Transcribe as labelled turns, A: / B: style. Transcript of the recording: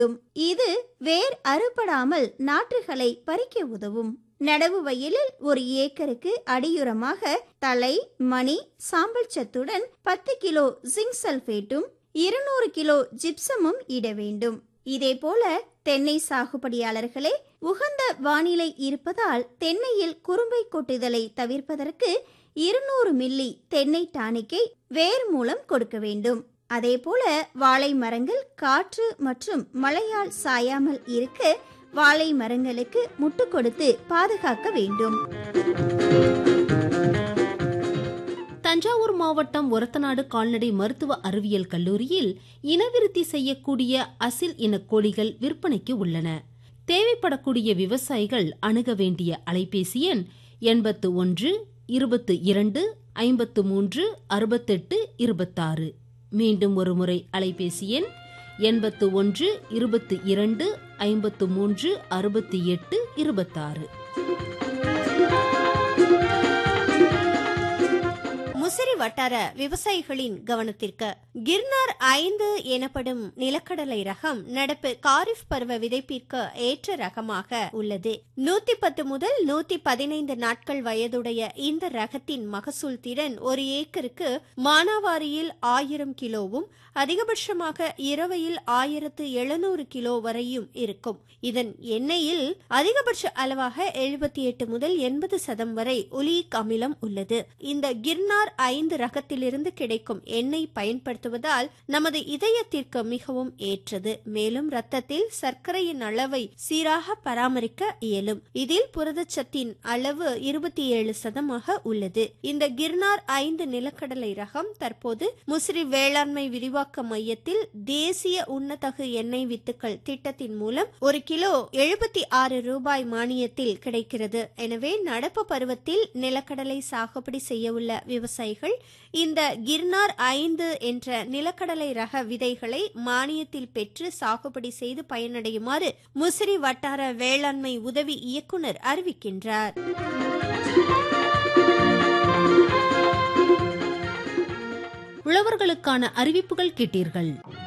A: இது வேர் அறுபடாமல் நாற்றுகளை பறிக்க உதவும். நடவு வயலில் ஒரு ஏக்கருக்கு அடியுரமாக தழை, மணி, சாம்பல் சத்துடன் 10 கிலோ ஜிங்க் சல்பேட்டும் 200 கிலோ ஜிப்சமும் இட வேண்டும். இதேபோல தென்னை சாகுபடியாளர்களே, உகந்த வானிலை இருப்பதால் தென்னையில் குறும்பை கொட்டுதலை தவிர்ப்பதற்கு 200 மில்லி தென்னை டானிக்கை வேர் மூலம் கொடுக்க வேண்டும். அதேபோல வாழை மரங்கள் காற்று மற்றும் மழையால் சாயாமல் இருக்க வாழை மரங்களுக்கு முட்டு கொடுத்து பாதுகாக்க வேண்டும்.
B: தஞ்சாவூர் மாவட்டம் ஒரத்தநாடு கால்நடை மருத்துவ அறிவியல் கல்லூரியில் இனவிருத்தி செய்யக்கூடிய அசில் இன கோழிகள் விற்பனைக்கு உள்ளன. தேவைப்படக்கூடிய விவசாயிகள் அணுக வேண்டிய அலைபேசி எண் 81 22 53 68 26. மீண்டும் ஒருமுறை அலைபேசி எண் 81 22 53 68 26.
C: முசிறி வட்டார விவசாயிகளின் கவனத்திற்கு கிர்னார் 5 எனப்படும் நிலக்கடலை ரகம் நடப்பு காரிஃப் பருவ விதைப்பிற்கு ஏற்ற ரகமாக உள்ளது. 110 முதல் 115 நாட்கள் வயதுடைய இந்த ரகத்தின் மகசூல் திறன் ஒரு ஏக்கருக்கு மானாவாரியில் 1000 கிலோவும் அதிகபட்சமாக இரவையில் 1700 கிலோ வரையும் இருக்கும். இதன் எண்ணெயில் அதிகபட்ச அளவாக 78 முதல் 80% வரை ஒலியிக் அமிலம் உள்ளது. இந்த கிர்னார் 5 ரகத்திலிருந்து கிடைக்கும் எண்ணெய் பயன்படுத்துவதால் நமது இதயத்திற்கு மிகவும் ஏற்றது. மேலும் இரத்தத்தில் சர்க்கரையின் அளவை சீராக பராமரிக்க இயலும். இதில் புரதச்சத்தின் அளவு 27% உள்ளது. இந்த கிர்னார் 5 நிலக்கடலை ரகம் தற்போது முசிறி வேளாண்மை விரிவாக்க மையத்தில் தேசிய உன்னதகு எண்ணெய் வித்துக்கள் திட்டத்தின் மூலம் ஒரு கிலோ 76 ரூபாய் மானியத்தில் கிடைக்கிறது. எனவே நடப்பு பருவத்தில் நிலக்கடலை சாகுபடி செய்ய உள்ள விவசாயிகள் இந்த கிர்னார் 5 என்ற நிலக்கடலை ரக விதைகளை மானியத்தில் பெற்று சாகுபடி செய்து பயனடையுமாறு முசிறி வட்டார வேளாண்மை உதவி இயக்குனர் அறிவிக்கின்றார்.
B: உழவர்களுக்கான அறிவிப்புகள் கேட்டீர்கள்.